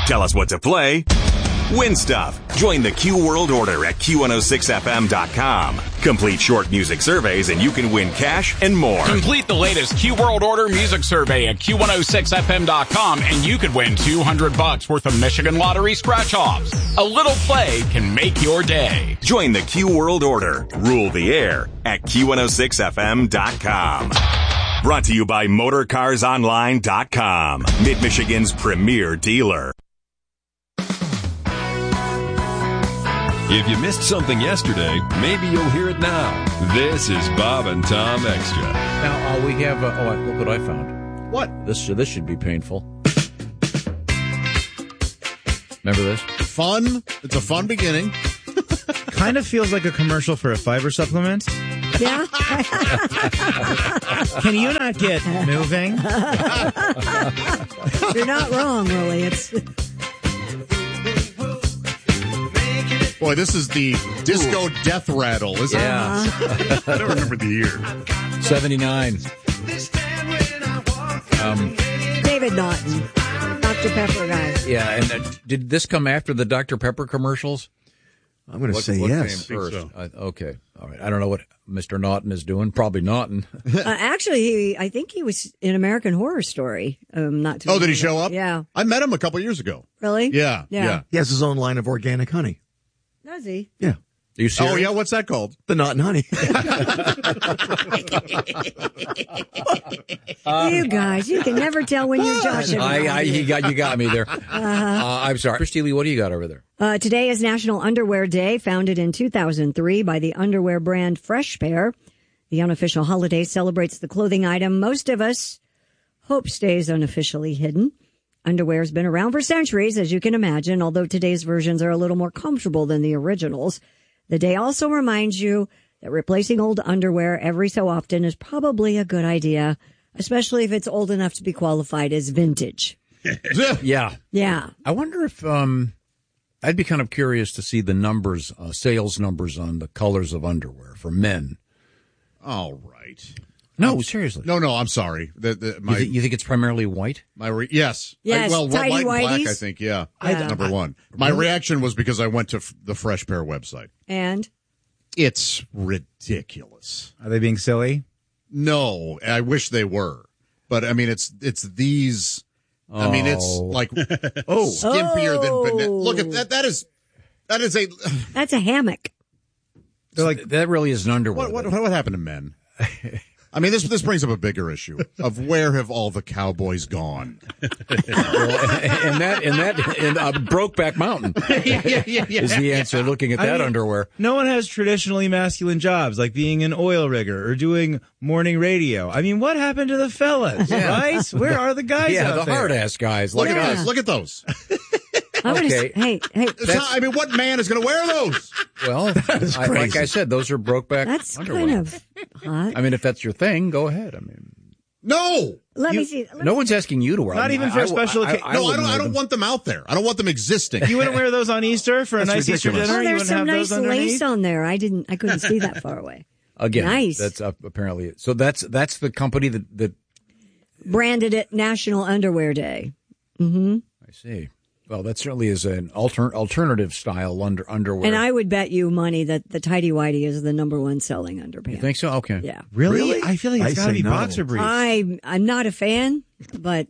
Tell us what to play. Win stuff. Join the Q World Order at Q106FM.com. Complete short music surveys and you can win cash and more. Complete the latest Q World Order music survey at Q106FM.com and you could win $200 worth of Michigan Lottery scratch-offs. A little play can make your day. Join the Q World Order. Rule the air at Q106FM.com. Brought to you by MotorCarsOnline.com. Mid-Michigan's premier dealer. If you missed something yesterday, maybe you'll hear it now. This is Bob and Tom Extra. Now, we have, look what I found. What? This should be painful. Remember this? Fun. It's a fun beginning. Kind of feels like a commercial for a fiber supplement. Yeah. Can you not get moving? You're not wrong, really. It's... Boy, this is the disco death rattle, isn't it? Yeah. I don't remember the year. 79. David Naughton, Dr. Pepper guy. Yeah, and did this come after the Dr. Pepper commercials? I'm going to say what yes. Came first? So. Okay. All right. I don't know what Mr. Naughton is doing. Probably Naughton. Actually, I think he was in American Horror Story. Not too Oh, did he show up? Yeah. I met him a couple years ago. Really? Yeah. He has his own line of organic honey. Does he? Yeah. Are you serious? Oh, yeah. What's that called? The Naughton honey. You guys, you can never tell when you're joshing. You got me there. I'm sorry. Christy Lee, what do you got over there? Today is National Underwear Day, founded in 2003 by the underwear brand Fresh Pair. The unofficial holiday celebrates the clothing item most of us hope stays unofficially hidden. Underwear has been around for centuries, as you can imagine, although today's versions are a little more comfortable than the originals. The day also reminds you that replacing old underwear every so often is probably a good idea, especially if it's old enough to be qualified as vintage. Yeah. Yeah. I wonder if I'd be kind of curious to see the numbers, sales numbers on the colors of underwear for men. All right. No, seriously. No, I'm sorry. You think it's primarily white? Yes. Yes, white and tidy black, whities. I think, yeah. Number one. My reaction was because I went to the Fresh Pair website. And? It's ridiculous. Are they being silly? No, I wish they were. But, I mean, it's these... I mean, it's like skimpier than banana. Look at that. That is a... That's a hammock. They're like, that really is an underwear. What happened to men? I mean, this brings up a bigger issue of where have all the cowboys gone? In Brokeback Mountain is the answer. Looking at that underwear, no one has traditionally masculine jobs like being an oil rigger or doing morning radio. I mean, what happened to the fellas? Right? Where are the guys? Yeah, out the there? hard ass guys. Look at those. Look at those. Okay. Hey. I mean, what man is going to wear those? Well, like I said, those are Brokeback That's underwear. kind of hot. I mean, if that's your thing, go ahead. I mean, no. Let me see. No one's asking you to wear them. Not even for a special occasion. I don't want them out there. I don't want them existing. You wouldn't wear those on Easter for a nice ridiculous. Easter dinner? Oh, You there's wouldn't some have nice those underneath? lace on there. I couldn't see that far away. Again, nice. That's apparently it. So that's the company that branded it National Underwear Day. Mm-hmm. I see. Well, that certainly is an alternative style underwear. And I would bet you money that the Tidy Whitey is the number one selling underpants. You think so? Okay. Yeah. Really? I feel like it's got to say be no. boxer briefs. I'm not a fan, but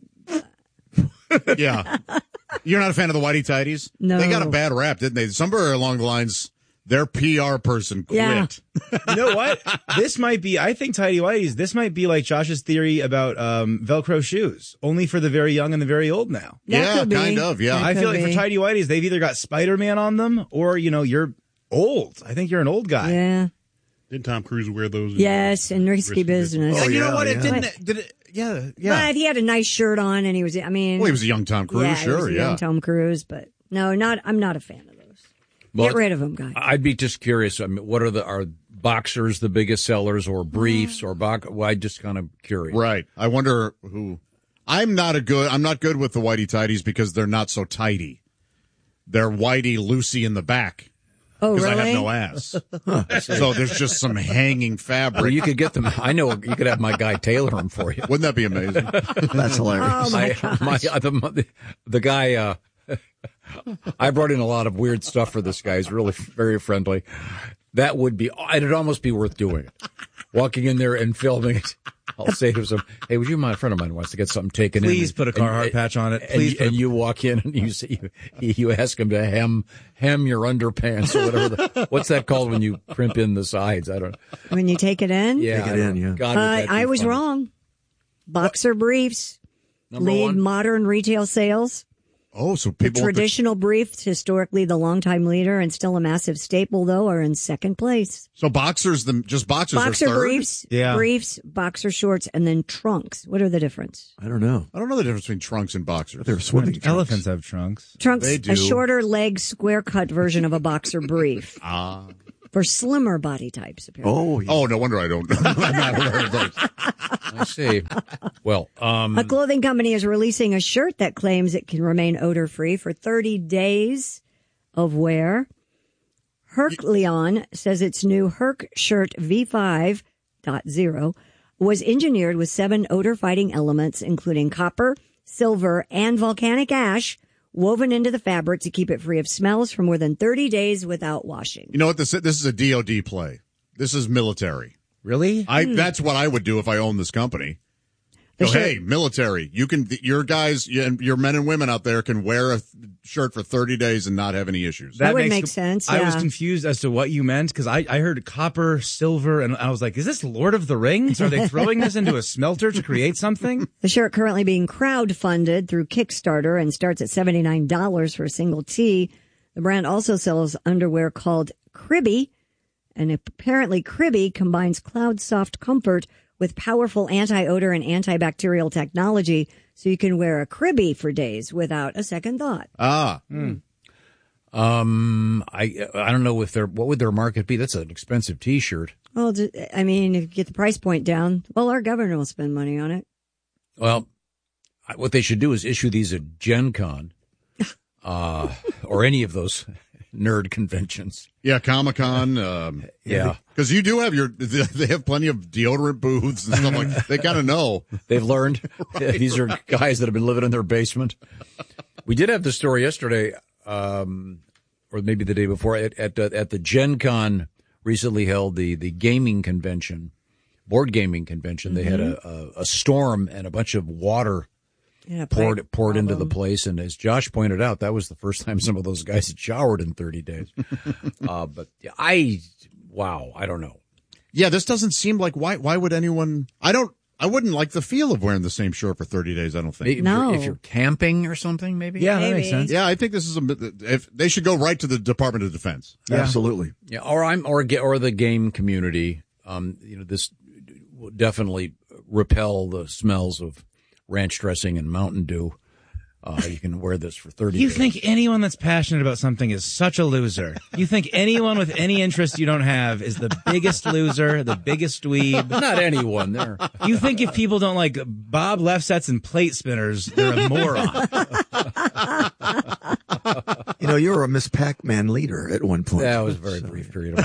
Yeah. You're not a fan of the Whitey Tidies? No. They got a bad rap, didn't they? Somewhere along the lines, their PR person quit. Yeah. You know what? I think Tidy Whities, this might be like Josh's theory about Velcro shoes, only for the very young and the very old now. Yeah, could be. kind of, yeah. That I feel could like be. for Tidy Whities, they've either got Spider-Man on them or, you're old. I think you're an old guy. Yeah. Didn't Tom Cruise wear those? Yes, in Risky Business. You know yeah, what? yeah. It didn't. Did it? Yeah. But he had a nice shirt on, and he was. I mean, Well, he was a young Tom Cruise, yeah, he was sure, a yeah. young Tom Cruise, but no, I'm not a fan of those. Well, Get rid of them, guys. I'd be just curious. I mean, what are boxers the biggest sellers, or briefs, or well, I just kind of curious. Right. I wonder who. I'm not good with the Whitey Tidies because they're not so tidy. They're Whitey Lucy in the back. Oh, Because really? I have no ass. So there's just some hanging fabric. Well, you could get them. I know you could have my guy tailor them for you. Wouldn't that be amazing? That's hilarious. Oh my gosh. The guy I brought in a lot of weird stuff for this guy. He's really very friendly. That would be, it'd almost be worth doing it. Walking in there and filming it. I'll say to him, hey, would you mind? A friend of mine wants to get something taken in. Please put a Carhartt patch on it. Please. And you walk in and you ask him to hem your underpants or whatever. What's that called when you crimp in the sides? I don't know. When you take it in? Yeah. Take it in, yeah. God, I was wrong. Boxer briefs Number lead one? modern retail sales. Oh, so The people traditional briefs, historically the longtime leader and still a massive staple, though, are in second place. So boxers are Boxer third? briefs, briefs, boxer shorts, and then trunks. What are the difference? I don't know. I don't know the difference between trunks and boxers. They're swimming trunks. Elephants have trunks. Trunks, They do. a shorter leg, square cut version of a boxer brief. For slimmer body types, apparently. Oh, yeah. Oh, no wonder I don't. I'm not aware of those. I see. Well, A clothing company is releasing a shirt that claims it can remain odor-free for 30 days of wear. Hercleon says its new Herc shirt V5.0 was engineered with 7 odor-fighting elements, including copper, silver, and volcanic ash, woven into the fabric to keep it free of smells for more than 30 days without washing. You know what? This is a DOD play. This is military. Really? That's what I would do if I owned this company. The Go, shirt- hey, military, your guys, your men and women out there can wear a shirt for 30 days and not have any issues. That would makes make sense, I was yeah. confused as to what you meant because I heard copper, silver, and I was like, is this Lord of the Rings? Are they throwing this into a smelter to create something? The shirt currently being crowdfunded through Kickstarter and starts at $79 for a single tee. The brand also sells underwear called Cribby, and apparently Cribby combines Cloud Soft comfort with powerful anti-odor and antibacterial technology, so you can wear a Cribby for days without a second thought. Ah. I don't know what would their market be? That's an expensive T-shirt. Well, I mean, if you get the price point down, well, our governor will spend money on it. Well, what they should do is issue these at Gen Con, or any of those nerd conventions. Yeah, Comic-Con. Yeah. Because you do have they have plenty of deodorant booths and stuff like that. They kind of know. They've learned. These are guys that have been living in their basement. We did have the story yesterday, or maybe the day before, at the Gen Con recently held the gaming convention, board gaming convention. They had a storm and a bunch of water poured into the place. And as Josh pointed out, that was the first time some of those guys had showered in 30 days. But I don't know. Yeah, this doesn't seem like why would anyone? I wouldn't like the feel of wearing the same shirt for 30 days. I don't think. If you're camping or something, maybe. Yeah, that makes sense. Yeah, I think this is if they should go right to the Department of Defense. Yeah. Absolutely. Yeah, or the game community. This will definitely repel the smells of ranch dressing and Mountain Dew. You can wear this for 30 days. You think anyone that's passionate about something is such a loser. You think anyone with any interest you don't have is the biggest loser, the biggest dweeb. Not anyone there. You think if people don't like Bob left sets and plate spinners, they're a moron. You were a Miss Pac-Man leader at one point. That was a very brief period of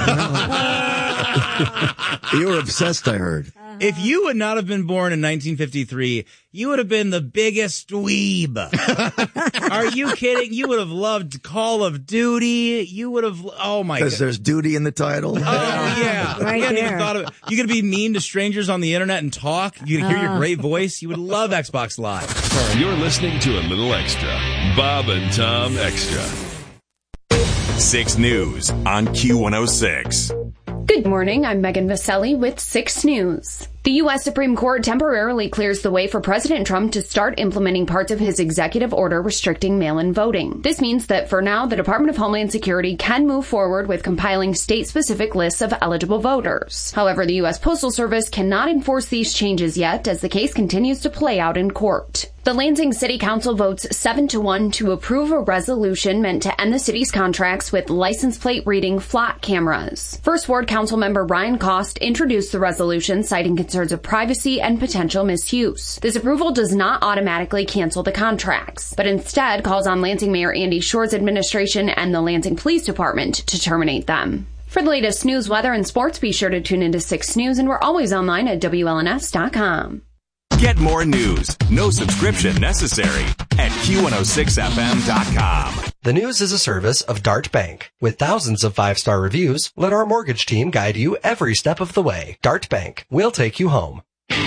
time. You were obsessed, I heard. If you would not have been born in 1953, you would have been the biggest dweeb. Are you kidding? You would have loved Call of Duty. You would have, oh my God. Because there's duty in the title. Oh, yeah. Right You hadn't there. even thought of it. You could be mean to strangers on the internet and talk. You'd hear your great voice. You would love Xbox Live. You're listening to a little extra. Bob and Tom Extra. 6 News on Q106. Good morning, I'm Megan Vaselli with 6 News. The U.S. Supreme Court temporarily clears the way for President Trump to start implementing parts of his executive order restricting mail-in voting. This means that for now, the Department of Homeland Security can move forward with compiling state-specific lists of eligible voters. However, the U.S. Postal Service cannot enforce these changes yet as the case continues to play out in court. The Lansing City Council votes 7-1 to approve a resolution meant to end the city's contracts with license plate reading flock cameras. First Ward Council member Ryan Cost introduced the resolution, citing concerns of privacy and potential misuse. This approval does not automatically cancel the contracts, but instead calls on Lansing Mayor Andy Shore's administration and the Lansing Police Department to terminate them. For the latest news, weather, and sports, be sure to tune into 6 News, and we're always online at WLNS.com. Get more news, no subscription necessary at at Q106FM.com. The News is a service of Dart Bank. With thousands of 5-star reviews, let our mortgage team guide you every step of the way. Dart Bank. We'll take you home.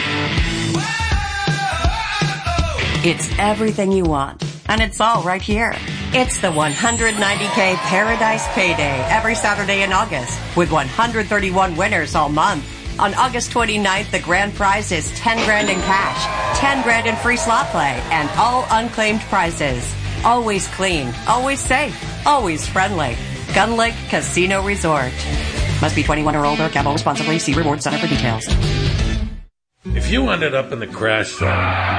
It's everything you want, and it's all right here. It's the 190K Paradise Payday every Saturday in August, with 131 winners all month. On August 29th, the grand prize is $10,000 in cash, $10,000 in free slot play, and all unclaimed prizes. Always clean, always safe, always friendly. Gun Lake Casino Resort. Must be 21 or older. Gamble responsibly. See Reward Center for details. If you ended up in the crash zone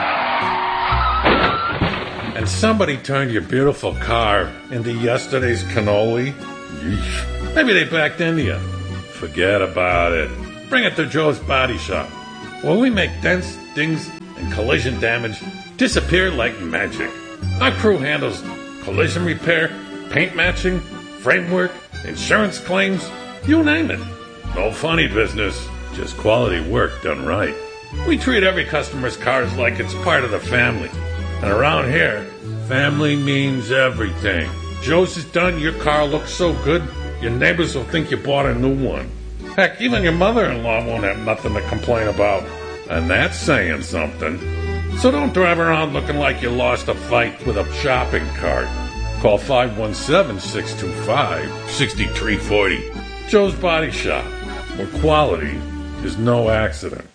and somebody turned your beautiful car into yesterday's cannoli, yeesh, maybe they backed into you. Forget about it. Bring it to Joe's Body Shop, where we make dents, dings, and collision damage disappear like magic. Our crew handles collision repair, paint matching, framework, insurance claims, you name it. No funny business, just quality work done right. We treat every customer's cars like it's part of the family. And around here, family means everything. Joe's is done, your car looks so good, your neighbors will think you bought a new one. Heck, even your mother-in-law won't have nothing to complain about. And that's saying something. So don't drive around looking like you lost a fight with a shopping cart. Call 517-625-6340. Joe's Body Shop, where quality is no accident.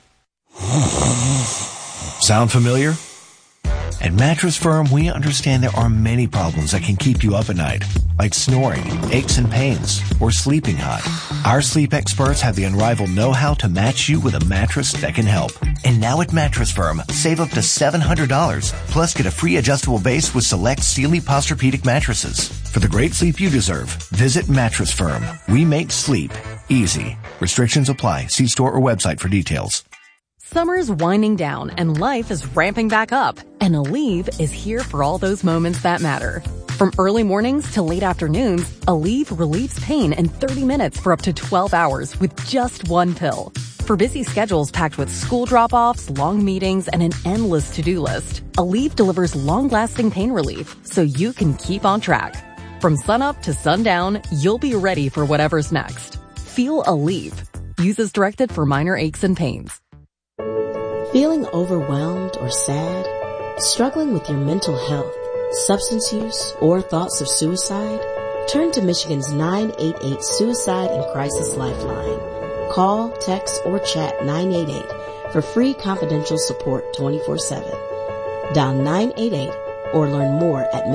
Sound familiar? At Mattress Firm, we understand there are many problems that can keep you up at night, like snoring, aches and pains, or sleeping hot. Our sleep experts have the unrivaled know-how to match you with a mattress that can help. And now at Mattress Firm, save up to $700, plus get a free adjustable base with select Sealy Posturepedic mattresses. For the great sleep you deserve, visit Mattress Firm. We make sleep easy. Restrictions apply. See store or website for details. Summer's winding down and life is ramping back up. And Aleve is here for all those moments that matter. From early mornings to late afternoons, Aleve relieves pain in 30 minutes for up to 12 hours with just one pill. For busy schedules packed with school drop-offs, long meetings, and an endless to-do list, Aleve delivers long-lasting pain relief so you can keep on track. From sunup to sundown, you'll be ready for whatever's next. Feel Aleve. Use as directed for minor aches and pains. Feeling overwhelmed or sad? Struggling with your mental health, substance use, or thoughts of suicide? Turn to Michigan's 988 Suicide and Crisis Lifeline. Call, text, or chat 988 for free confidential support 24/7. Dial 988 or learn more at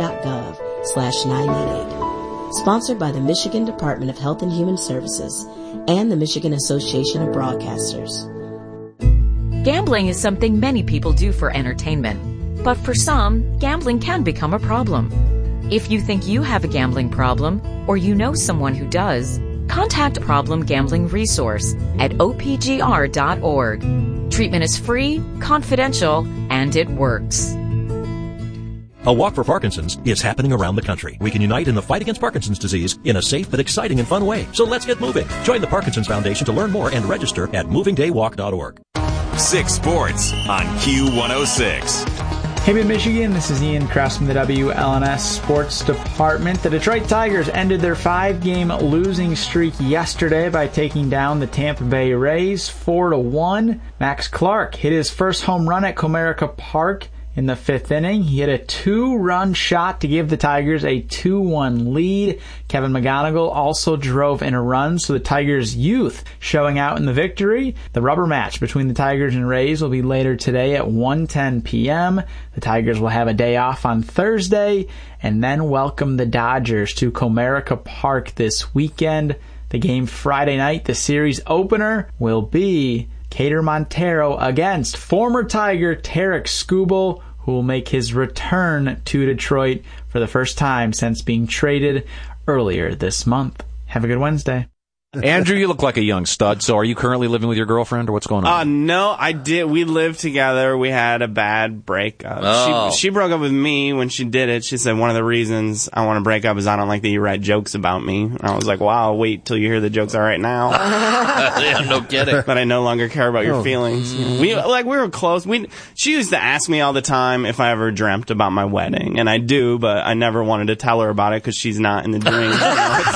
michigan.gov/988. Sponsored by the Michigan Department of Health and Human Services and the Michigan Association of Broadcasters. Gambling is something many people do for entertainment. But for some, gambling can become a problem. If you think you have a gambling problem, or you know someone who does, contact Problem Gambling Resource at opgr.org. Treatment is free, confidential, and it works. A Walk for Parkinson's is happening around the country. We can unite in the fight against Parkinson's disease in a safe but exciting and fun way. So let's get moving. Join the Parkinson's Foundation to learn more and register at movingdaywalk.org. 6 Sports on Q106. Hey, Mid-Michigan, this is Ian Krause from the WLNS Sports Department. The Detroit Tigers ended their 5-game losing streak yesterday by taking down the Tampa Bay Rays 4-1. Max Clark hit his first home run at Comerica Park in the 5th inning. He hit a 2-run shot to give the Tigers a 2-1 lead. Kevin McGonigal also drove in a run, so the Tigers' youth showing out in the victory. The rubber match between the Tigers and Rays will be later today at 1:10 p.m. The Tigers will have a day off on Thursday and then welcome the Dodgers to Comerica Park this weekend. The game Friday night, the series opener, will be Cater Montero against former Tiger Tarek Skubal, who will make his return to Detroit for the first time since being traded earlier this month. Have a good Wednesday. Andrew, you look like a young stud. So are you currently living with your girlfriend or what's going on? No, I did. We lived together. We had a bad breakup. Oh. She broke up with me when she did it. She said one of the reasons I want to break up is I don't like that you write jokes about me. And I was like, wow, I'll wait till you hear the jokes I write now. Yeah, no kidding. But I no longer care about your feelings. We were close. She used to ask me all the time if I ever dreamt about my wedding. And I do, but I never wanted to tell her about it because she's not in the dream.